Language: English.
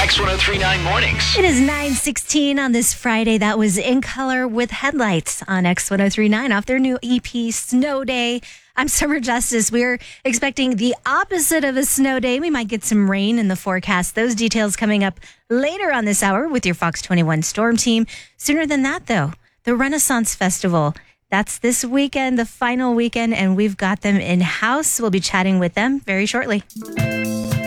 X1039 Mornings. It is 9:16 on this Friday. That was In Color with Headlights on X1039 off their new EP, Snow Day. I'm Summer Justice. We're expecting the opposite of a snow day. We might get some rain in the forecast. Those details coming up later on this hour with your Fox 21 Storm Team. Sooner than that, though, the Renaissance Festival. That's this weekend, the final weekend, and we've got them in-house. We'll be chatting with them very shortly.